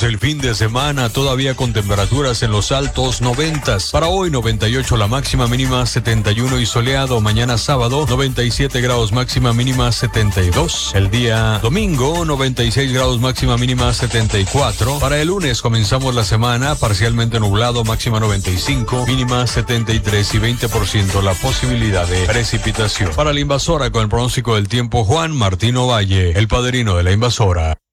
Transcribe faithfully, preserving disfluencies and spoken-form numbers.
el fin de semana todavía con temperaturas en los altos noventas. Para hoy noventa y ocho la máxima, mínima setenta y uno y soleado. Mañana sábado noventa y siete grados, máxima mínima setenta y dos. El día domingo noventa y seis grados, máxima mínima setenta y cuatro. Para el lunes comenzamos la semana parcialmente nublado, máxima noventa y cinco, mínima setenta y tres y veinte por ciento la posibilidad de precipitación. Para la invasora con el pronóstico del tiempo, Juan Martino Valle, el padrino de la invasora.